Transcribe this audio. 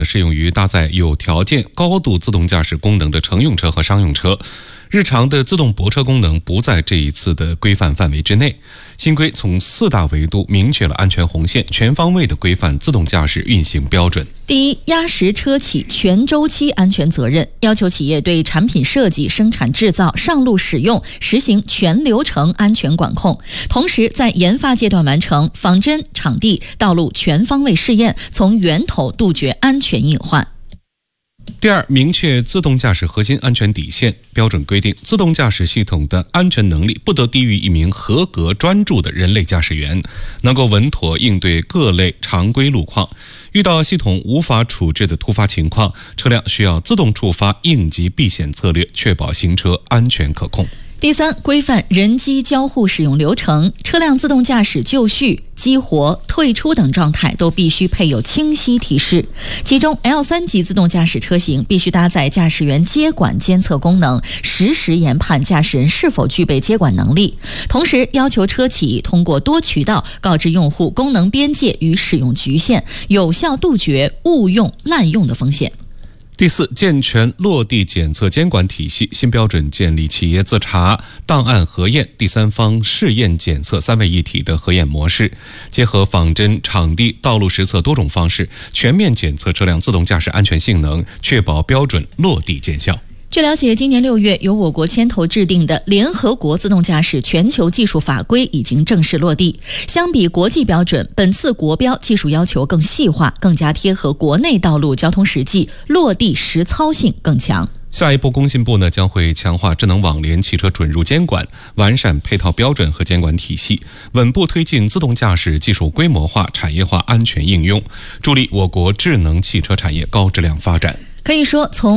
适用于搭载有条件高度自动驾驶功能的乘用车和商用车。日常的自动泊车功能不在这一次的规范范围之内。新规从4大维度明确了安全红线，全方位的规范自动驾驶运行标准。 第一，压实车企全周期安全责任，要求企业对产品设计、生产制造、上路使用实行全流程安全管控，同时在研发阶段完成仿真、场地、道路全方位试验，从源头杜绝安全隐患。 第二，明确自动驾驶核心安全底线。标准规定，自动驾驶系统的安全能力不得低于一名合格专注的人类驾驶员，能够稳妥应对各类常规路况。遇到系统无法处置的突发情况，车辆需要自动触发应急避险策略，确保行车安全可控。 第三，规范人机交互使用流程，车辆自动驾驶就绪、激活、退出等状态都必须配有清晰提示。其中 L3级自动驾驶车型必须搭载驾驶员接管监测功能，实时研判驾驶人是否具备接管能力。同时要求车企通过多渠道告知用户功能边界与使用局限，有效杜绝误用滥用的风险。 第四，健全落地检测监管体系。新标准建立企业自查、档案核验、第三方试验检测3位一体的核验模式，结合仿真、场地、道路实测多种方式，全面检测车辆自动驾驶安全性能，确保标准落地见效。 据了解，今年6月由我国牵头制定的联合国自动驾驶全球技术法规已经正式落地。相比国际标准，本次国标技术要求更细化，更加贴合国内道路交通实际，落地实操性更强。 下一步，工信部将会强化智能网联汽车准入监管，完善配套标准和监管体系，稳步推进自动驾驶技术规模化、产业化安全应用，助力我国智能汽车产业高质量发展。 可以说，从